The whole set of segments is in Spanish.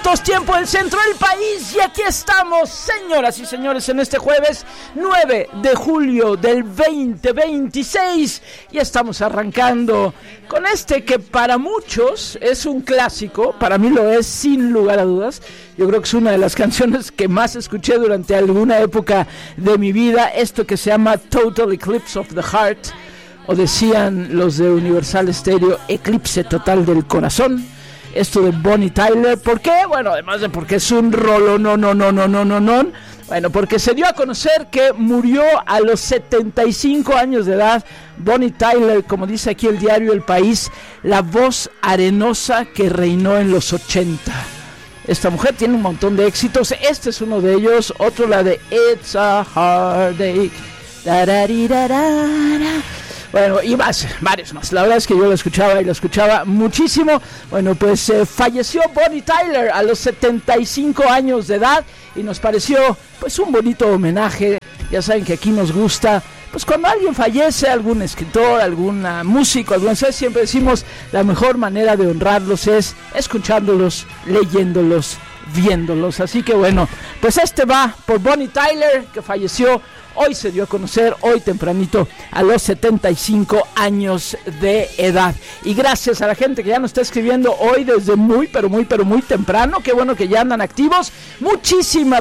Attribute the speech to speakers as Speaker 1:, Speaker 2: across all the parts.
Speaker 1: minutos, tiempo del centro del país, y aquí estamos, señoras y señores, en este jueves 9 de julio del 2026, y estamos arrancando con este que para muchos es un clásico, para mí lo es sin lugar a dudas. Yo creo que es una de las canciones que más escuché durante alguna época de mi vida, esto que se llama Total Eclipse of the Heart, o decían los de Universal Stereo, eclipse total del corazón. Esto de Bonnie Tyler, ¿por qué? Bueno, además de porque es un rolo, no. Bueno, porque se dio a conocer que murió a los 75 años de edad. Bonnie Tyler, como dice aquí el diario El País, la voz arenosa que reinó en los 80. Esta mujer tiene un montón de éxitos, este es uno de ellos, otro la de It's a Heartache. Bueno, y varios más. La verdad es que yo lo escuchaba muchísimo. Bueno, pues falleció Bonnie Tyler a los 75 años de edad y nos pareció pues un bonito homenaje. Ya saben que aquí nos gusta, pues cuando alguien fallece, algún escritor, algún músico, siempre decimos la mejor manera de honrarlos es escuchándolos, leyéndolos, viéndolos. Así que bueno, pues este va por Bonnie Tyler, que falleció. Hoy se dio a conocer, hoy tempranito, a los 75 años de edad. Y gracias a la gente que ya nos está escribiendo hoy desde muy temprano. Qué bueno que ya andan activos. Muchísima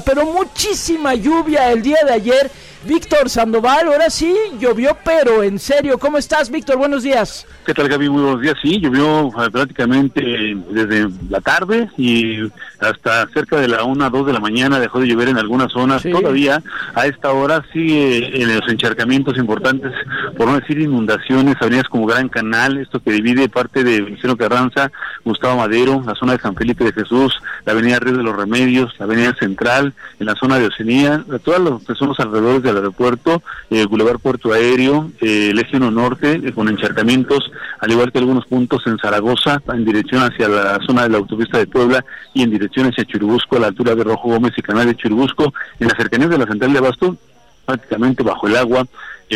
Speaker 1: lluvia el día de ayer. Víctor Sandoval, ahora sí, llovió, pero en serio. ¿Cómo estás, Víctor? Buenos días.
Speaker 2: ¿Qué tal, Gaby? Muy buenos días. Sí, llovió prácticamente desde la tarde y hasta cerca de la 1, 2 de la mañana dejó de llover en algunas zonas. Sí. Todavía a esta hora sigue en los encharcamientos importantes, por no decir inundaciones, avenidas como Gran Canal, esto que divide parte de Vicente Carranza, Gustavo Madero, la zona de San Felipe de Jesús, la avenida Río de los Remedios, la avenida Central, en la zona de Oceanía, todos los que son los alrededores del aeropuerto, Boulevard Puerto Aéreo, el Eje 1 Norte, con encharcamientos, al igual que algunos puntos en Zaragoza, en dirección hacia la zona de la autopista de Puebla y en dirección hacia Churubusco, a la altura de Rojo Gómez y Canal de Churubusco, en las cercanías de la Central de Abasto, prácticamente bajo el agua.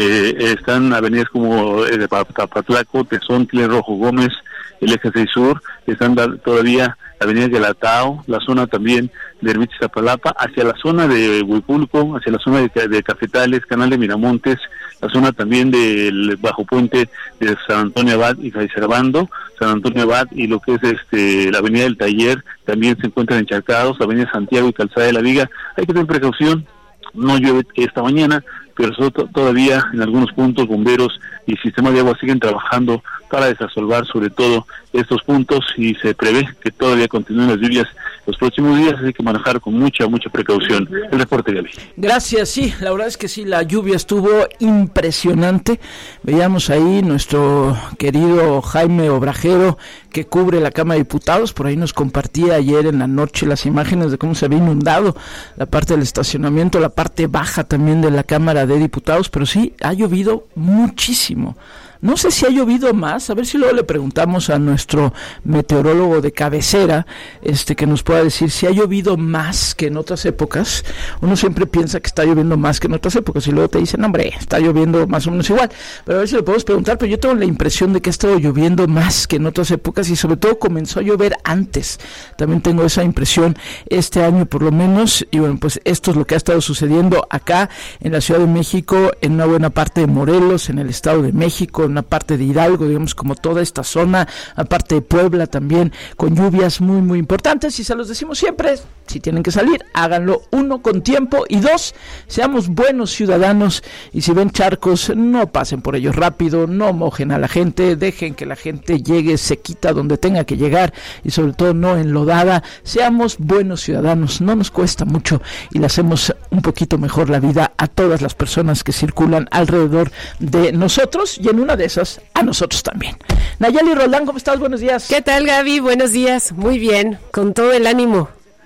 Speaker 2: Están avenidas como de Papatlaco, Tezontle, Rojo Gómez, el Eje 6 Sur, están todavía la avenida de Galatao, la zona también de Ermita Iztapalapa, hacia la zona de Huipulco, hacia la zona de Cafetales, Canal de Miramontes, la zona también del Bajo Puente de San Antonio Abad y Fray Servando, San Antonio Abad y lo que es la avenida del Taller, también se encuentran encharcados, la avenida Santiago y Calzada de la Viga. Hay que tener precaución, no llueve esta mañana, pero todavía en algunos puntos bomberos y sistema de agua siguen trabajando para desasolvar sobre todo estos puntos y se prevé que todavía continúen las lluvias los próximos días, así que manejar con mucha precaución. El reporte, Gaby.
Speaker 1: Gracias, sí, la verdad es que sí, la lluvia estuvo impresionante. Veíamos ahí nuestro querido Jaime Obrajero, que cubre la Cámara de Diputados, por ahí nos compartía ayer en la noche las imágenes de cómo se había inundado la parte del estacionamiento, la parte baja también de la Cámara de Diputados, pero sí, ha llovido muchísimo. No sé si ha llovido más, a ver si luego le preguntamos a nuestro meteorólogo de cabecera, que nos pueda decir si ha llovido más que en otras épocas. Uno siempre piensa que está lloviendo más que en otras épocas y luego te dicen, hombre, está lloviendo más o menos igual. Pero a ver si le podemos preguntar, pero yo tengo la impresión de que ha estado lloviendo más que en otras épocas y sobre todo comenzó a llover antes. También tengo esa impresión este año por lo menos, y bueno, pues esto es lo que ha estado sucediendo acá en la Ciudad de México, en una buena parte de Morelos, en el Estado de México, una parte de Hidalgo, digamos, como toda esta zona, aparte de Puebla también, con lluvias muy importantes, y se los decimos siempre, si tienen que salir, háganlo, 1, con tiempo, y 2, seamos buenos ciudadanos, y si ven charcos, no pasen por ellos rápido, no mojen a la gente, dejen que la gente llegue sequita donde tenga que llegar, y sobre todo no enlodada. Seamos buenos ciudadanos, no nos cuesta mucho, y le hacemos un poquito mejor la vida a todas las personas que circulan alrededor de nosotros, y en una de esas, a nosotros también. Nayeli Roldán, ¿cómo estás? Buenos días.
Speaker 3: ¿Qué tal, Gaby? Buenos días. Muy bien, con todo el ánimo.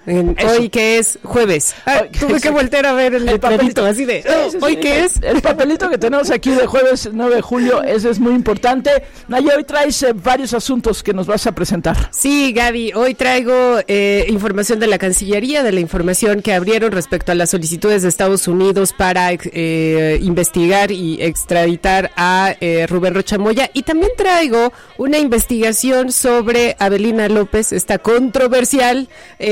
Speaker 3: Hoy que es jueves. Tuve que voltear a ver el papelito así de, ¿hoy qué es?
Speaker 1: El papelito que tenemos aquí de jueves 9 de julio, ese es muy importante. Naya, hoy traes varios asuntos que nos vas a presentar.
Speaker 3: Sí, Gaby, hoy traigo información de la Cancillería, de la información que abrieron respecto a las solicitudes de Estados Unidos para investigar y extraditar a Rubén Rocha Moya, y también traigo una investigación sobre Avelina López, esta controversial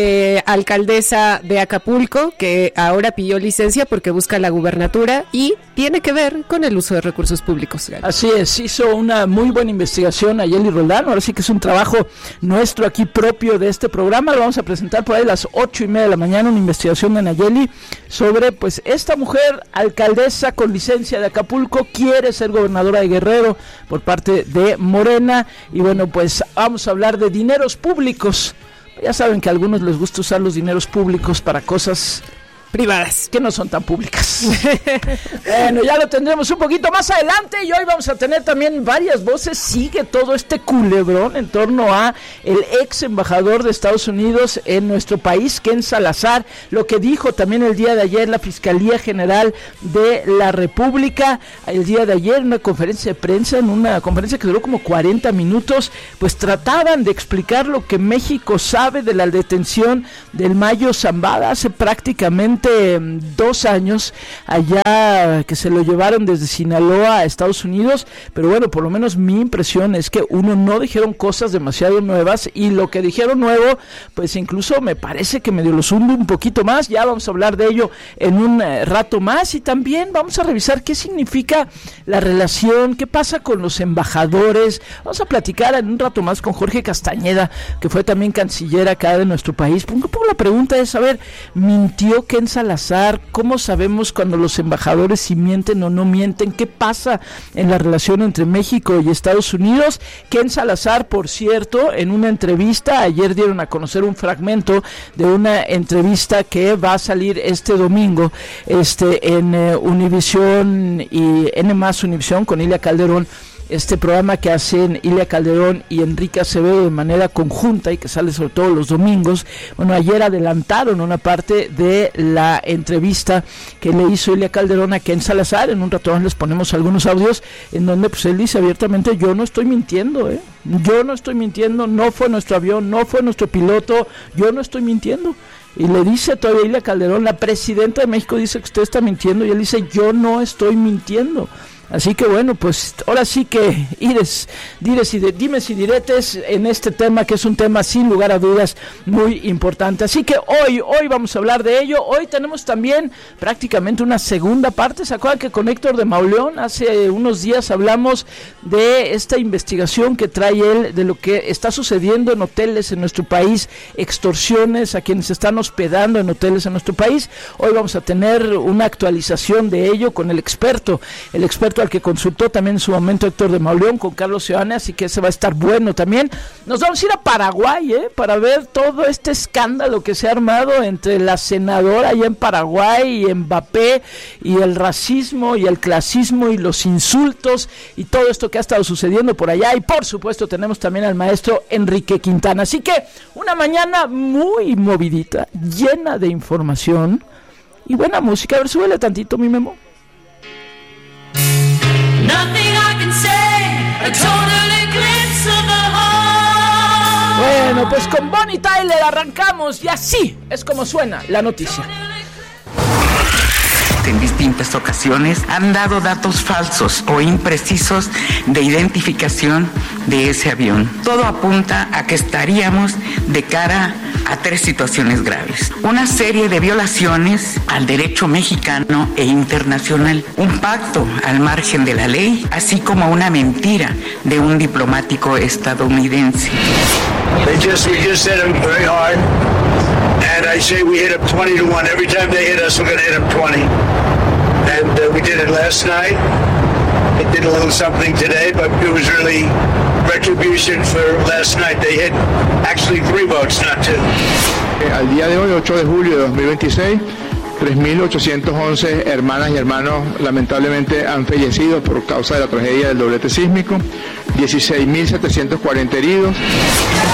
Speaker 3: alcaldesa de Acapulco, que ahora pidió licencia porque busca la gubernatura y tiene que ver con el uso de recursos públicos. Gaby.
Speaker 1: Así es, hizo una muy buena investigación Ayeli Roldán, ahora sí que es un trabajo nuestro aquí propio de este programa, lo vamos a presentar por ahí a las 8:30 de la mañana, una investigación de Nayeli sobre, pues, esta mujer alcaldesa con licencia de Acapulco, quiere ser gobernadora de Guerrero por parte de Morena, y bueno, pues vamos a hablar de dineros públicos. Ya saben que a algunos les gusta usar los dineros públicos para cosas privadas que no son tan públicas. Bueno, ya lo tendremos un poquito más adelante, y hoy vamos a tener también varias voces. Sigue todo este culebrón en torno a el ex embajador de Estados Unidos en nuestro país, Ken Salazar, lo que dijo también el día de ayer la Fiscalía General de la República, el día de ayer en una conferencia de prensa, en una conferencia que duró como 40 minutos, pues trataban de explicar lo que México sabe de la detención del Mayo Zambada hace prácticamente 2 años, allá que se lo llevaron desde Sinaloa a Estados Unidos, pero bueno, por lo menos mi impresión es que no dijeron cosas demasiado nuevas, y lo que dijeron nuevo, pues incluso me parece que medio los hunde un poquito más. Ya vamos a hablar de ello en un rato más, y también vamos a revisar qué significa la relación, qué pasa con los embajadores. Vamos a platicar en un rato más con Jorge Castañeda, que fue también canciller acá de nuestro país. Un poco la pregunta es, a ver, ¿mintió Ken Salazar? ¿Cómo sabemos cuando los embajadores si mienten o no mienten? ¿Qué pasa en la relación entre México y Estados Unidos? Ken Salazar, por cierto, en una entrevista, ayer dieron a conocer un fragmento de una entrevista que va a salir este domingo en Univisión y N+ Univisión con Ilia Calderón, este programa que hacen Ilia Calderón y Enrique Acevedo de manera conjunta y que sale sobre todo los domingos. Bueno, ayer adelantaron una parte de la entrevista que le hizo Ilia Calderón a Ken Salazar. En un rato les ponemos algunos audios en donde pues él dice abiertamente: yo no estoy mintiendo, yo no estoy mintiendo, no fue nuestro avión, no fue nuestro piloto, yo no estoy mintiendo. Y le dice todavía Ilia Calderón, la presidenta de México dice que usted está mintiendo, y él dice: yo no estoy mintiendo. Así que bueno, pues ahora sí que dimes y diretes en este tema, que es un tema sin lugar a dudas muy importante. Así que hoy vamos a hablar de ello. Hoy tenemos también prácticamente una segunda parte. ¿Se acuerdan que con Héctor de Mauleón hace unos días hablamos de esta investigación que trae él de lo que está sucediendo en hoteles en nuestro país, extorsiones a quienes se están hospedando en hoteles en nuestro país? Hoy vamos a tener una actualización de ello con el experto al que consultó también en su momento Héctor de Mauleón, con Carlos Seoane, así que ese va a estar bueno también. Nos vamos a ir a Paraguay, para ver todo este escándalo que se ha armado entre la senadora allá en Paraguay y Mbappé, y el racismo y el clasismo y los insultos y todo esto que ha estado sucediendo por allá. Y por supuesto tenemos también al maestro Enrique Quintana. Así que una mañana muy movidita, llena de información y buena música. A ver, súbele tantito, mi Memo. Bueno, pues con Bonnie Tyler arrancamos, y así es como suena la noticia.
Speaker 4: En distintas ocasiones han dado datos falsos o imprecisos de identificación de ese avión. Todo apunta a que estaríamos de cara a 3 situaciones graves: una serie de violaciones al derecho mexicano e internacional, un pacto al margen de la ley, así como una mentira de un diplomático estadounidense.
Speaker 5: We just hit them very hard, and I say we hit them 20-1. Every time they hit us, we're going to hit them 20. And we did it last night. It did a little something today, but it was really retribution for last night. They hit actually 3 boats, not 2.
Speaker 6: Al día de hoy, 8 de julio de 2026, 3.811 hermanas y hermanos lamentablemente han fallecido por causa de la tragedia del doblete sísmico, 16.740 heridos.